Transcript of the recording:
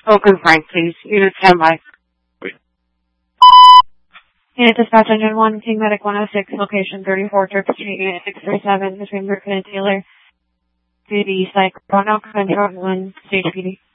Open Frank, please. Unit standby. Unit Dispatch Engine 1, King Medic 106, location 34, Church Street, Unit 637, between Brooklyn and Taylor. PD Psych, Roanoke, Control 1, Stage PD.